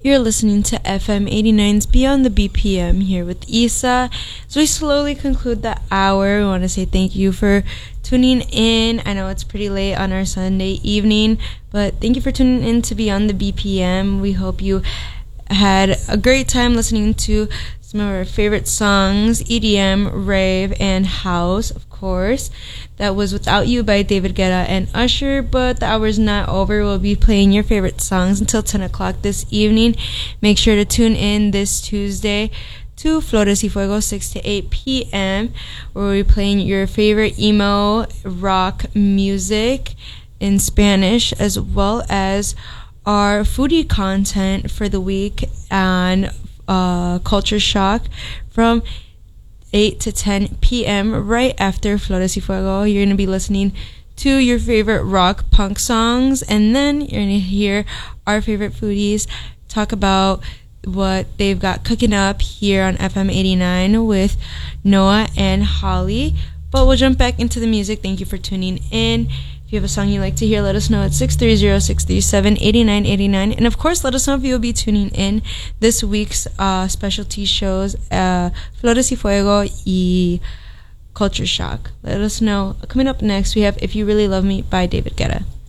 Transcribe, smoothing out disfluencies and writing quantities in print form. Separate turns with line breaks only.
You're listening to FM 89's Beyond the BPM here with Isa. As we slowly conclude the hour, we want to say thank you for tuning in. I know it's pretty late on our Sunday evening, but thank you for tuning in to Beyond the BPM. We hope you had a great time listening to some of our favorite songs, EDM, rave, and house, of course. That was Without You by David Guetta and Usher, but the hour's not over. We'll be playing your favorite songs until 10 o'clock this evening. Make sure to tune in this Tuesday to Flores y Fuego, 6 to 8 p.m., where we'll be playing your favorite emo rock music in Spanish, as well as our foodie content for the week and Culture Shock from 8 to 10 p.m. right after Flores y Fuego. You're going to be listening to your favorite rock punk songs, and then you're going to hear our favorite foodies talk about what they've got cooking up here on FM 89 with Noah and Holly. But we'll jump back into the music. Thank you for tuning in. If you have a song you'd like to hear, let us know at 630-637-8989. And of course, let us know if you'll be tuning in this week's specialty shows, Flores y Fuego y Culture Shock. Let us know. Coming up next, we have If You Really Love Me by David Guetta.